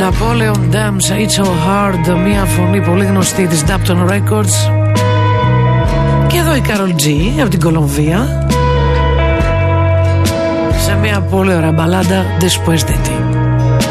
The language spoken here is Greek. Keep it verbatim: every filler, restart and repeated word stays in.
Napoleon Dams, It's So Hard, μια φωνή πολύ γνωστή της Dapton Records. Και εδώ η Karol G από την Κολομβία σε μια πολύ ωραία μπαλάντα Después de ti.